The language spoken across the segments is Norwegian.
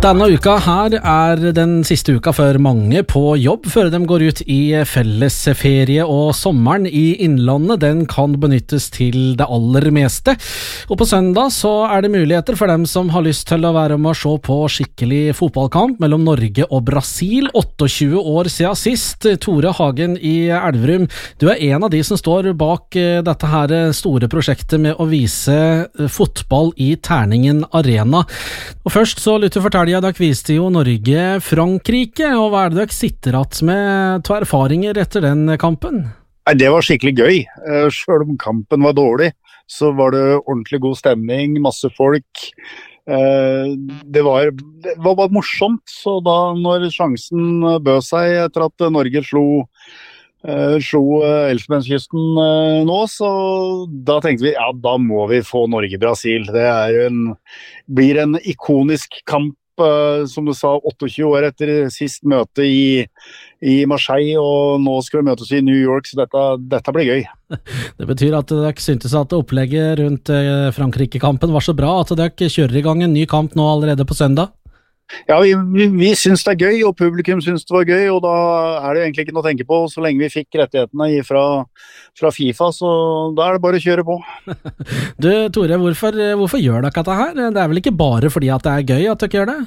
Denne uka her den siste uka for mange på jobb før de går ut i fellesferie, og sommeren i innlandet den kan benyttes til det aller meste. Og på søndag så det muligheter for dem som har lyst til å være med å se på skikkelig fotballkamp mellom Norge og Brasil. 28 år siden sist. Tore Hagen i Elverum, du en av de som står bak dette her store prosjektet med å vise fotball i Terningen Arena. Og først så lytter fortelle dere viste jo Norge-Frankrike, og hva det dere sitter att med to erfaringer etter den kampen? Nei, det var skikkelig gøy. Selv om kampen var dårlig, så var det ordentlig god stemning, masse folk. Det var bare morsomt, så da når sjansen bød seg etter at Norge slo Elfenbenskysten nå, så da tenkte vi, ja, da må vi få Norge-Brasil. Det blir en ikonisk kamp, som du sa, 28 år etter sist møte i Marseille, og nå skal vi møtes i New York, så dette blir gøy. Det betyr at dere syntes at opplegget rundt Frankrike-kampen var så bra at dere kjører i gang en ny kamp nå allerede på søndag? Ja, vi synes det gøy, og publikum synes det var gøy, og da det egentlig ikke noe å tenke på. Så lenge vi fikk rettighetene fra FIFA, så da det bare å kjøre på. Du, Tore, hvorfor gjør dere dette her? Det vel ikke bare fordi at det gøy at dere gjør det?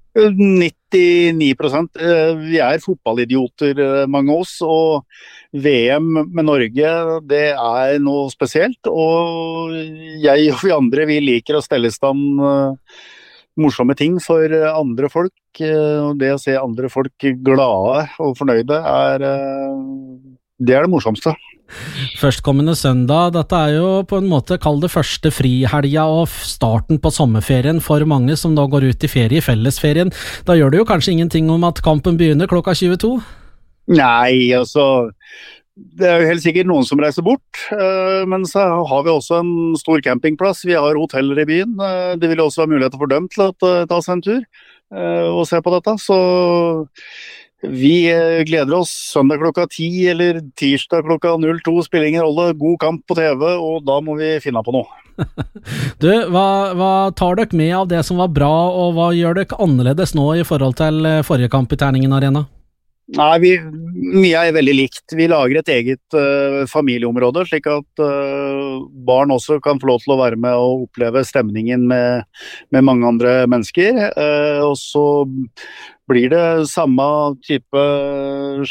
99%. Vi fotballidioter, mange av oss, og VM med Norge, det noe spesielt, og jeg og vi andre, vi liker å stelle i stand morsomme ting for andre folk, og det å se andre folk glade og fornøyde det morsomste. Førstkommende søndag, dette jo på en måte kall det første frihelga og starten på sommerferien for mange som da går ut i ferie, i fellesferien. Da gjør det jo kanskje ingenting om at kampen begynner klokka 22? Nei, altså det jo helt sikkert noen som reiser bort, men så har vi også en stor campingplass, vi har hoteller i byen, det vil også være muligheter for dem til å ta seg en tur og se på dette, så vi gleder oss søndag klokka 10 eller tirsdag klokka 02, spiller ingen rolle, god kamp på TV, og da må vi finne på noe. Du, hva tar dere med av det som var bra, og hva gjør dere annerledes nå i forhold til forrige kamp i Terningen Arena? Nei, mye veldig likt. Vi lager et eget familieområde, slik at barn også kan få lov til å være med og oppleve stemningen med mange andre mennesker. Og så blir det samme type